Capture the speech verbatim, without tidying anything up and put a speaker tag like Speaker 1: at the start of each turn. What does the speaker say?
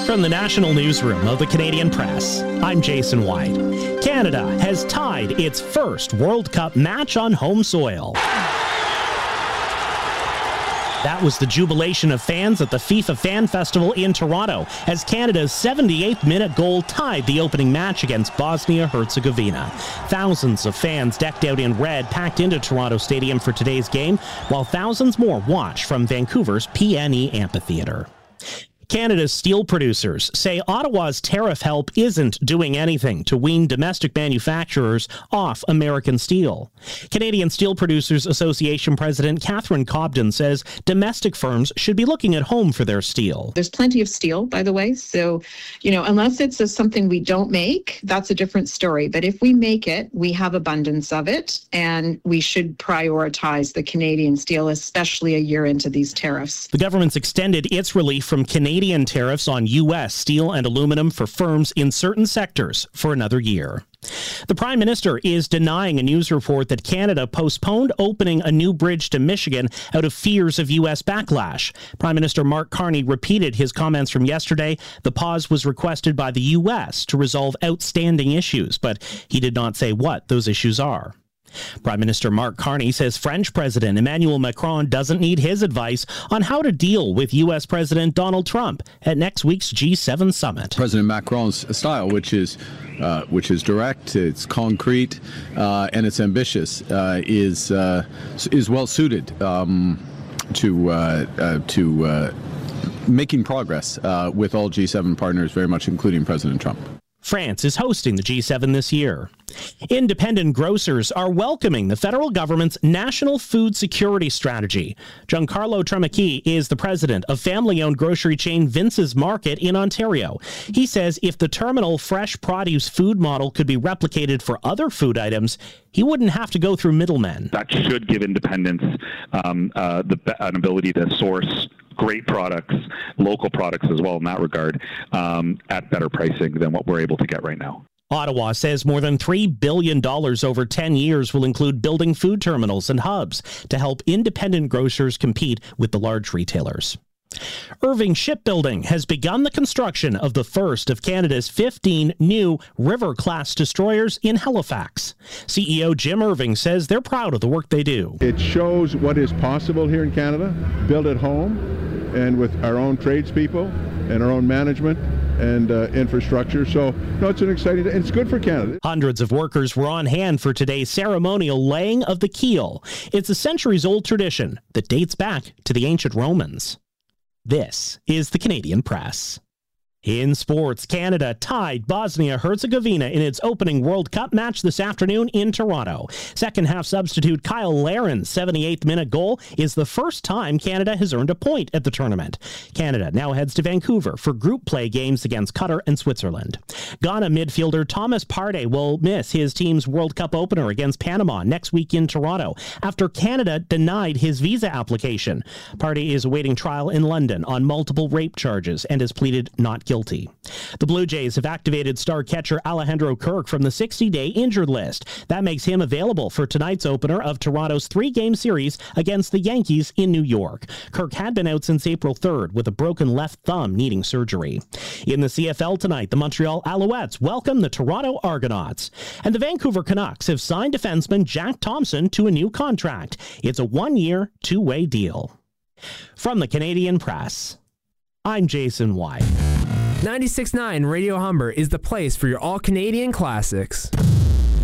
Speaker 1: From the National Newsroom of the Canadian Press, I'm Jason White. Canada has tied its first World Cup match on home soil. That was the jubilation of fans at the FIFA Fan Festival in Toronto as Canada's seventy-eighth minute goal tied the opening match against Bosnia-Herzegovina. Thousands of fans decked out in red packed into Toronto Stadium for today's game, while thousands more watched from Vancouver's P N E Amphitheatre. Canada's steel producers say Ottawa's tariff help isn't doing anything to wean domestic manufacturers off American steel. Canadian Steel Producers Association President Catherine Cobden says domestic firms should be looking at home for their steel.
Speaker 2: There's plenty of steel, by the way, so, you know, unless it's a, something we don't make, that's a different story. But if we make it, we have abundance of it, and we should prioritize the Canadian steel, especially a year into these tariffs.
Speaker 1: The government's extended its relief from Canadian Canadian tariffs on U S steel and aluminum for firms in certain sectors for another year. The Prime Minister is denying a news report that Canada postponed opening a new bridge to Michigan out of fears of U S backlash. Prime Minister Mark Carney repeated his comments from yesterday. The pause was requested by the U S to resolve outstanding issues, but he did not say what those issues are. Prime Minister Mark Carney says French President Emmanuel Macron doesn't need his advice on how to deal with U S President Donald Trump at next week's G seven summit.
Speaker 3: President Macron's style, which is uh, which is direct, it's concrete, uh, and it's ambitious, uh, is uh, is well suited um, to uh, uh, to uh, making progress uh, with all G seven partners, very much including President Trump.
Speaker 1: France is hosting the G seven this year. Independent grocers are welcoming the federal government's National Food Security Strategy. Giancarlo Tremacchi is the president of family-owned grocery chain Vince's Market in Ontario. He says if the terminal fresh produce food model could be replicated for other food items, he wouldn't have to go through middlemen.
Speaker 4: That should give independents um, uh, the, an ability to source great products, local products as well in that regard, um, at better pricing than what we're able to get right now.
Speaker 1: Ottawa says more than three billion dollars over ten years will include building food terminals and hubs to help independent grocers compete with the large retailers. Irving Shipbuilding has begun the construction of the first of Canada's fifteen new River-class destroyers in Halifax. C E O Jim Irving says they're proud of the work they do.
Speaker 5: It shows what is possible here in Canada, built at home and with our own tradespeople and our own management and uh, infrastructure. So, no, it's an exciting day. It's good for Canada.
Speaker 1: Hundreds of workers were on hand for today's ceremonial laying of the keel. It's a centuries-old tradition that dates back to the ancient Romans. This is the Canadian Press. In sports, Canada tied Bosnia-Herzegovina in its opening World Cup match this afternoon in Toronto. Second-half substitute Kyle Larin's seventy-eighth minute goal is the first time Canada has earned a point at the tournament. Canada now heads to Vancouver for group play games against Qatar and Switzerland. Ghana midfielder Thomas Partey will miss his team's World Cup opener against Panama next week in Toronto after Canada denied his visa application. Partey is awaiting trial in London on multiple rape charges and has pleaded not guilty. The Blue Jays have activated star catcher Alejandro Kirk from the sixty-day injured list. That makes him available for tonight's opener of Toronto's three-game series against the Yankees in New York. Kirk had been out since April third with a broken left thumb needing surgery. In the C F L tonight, the Montreal Alouettes welcome the Toronto Argonauts. And the Vancouver Canucks have signed defenseman Jack Thompson to a new contract. It's a one-year, two-way deal. From the Canadian Press, I'm Jason White.
Speaker 6: ninety-six point nine Radio Humber is the place for your all-Canadian classics.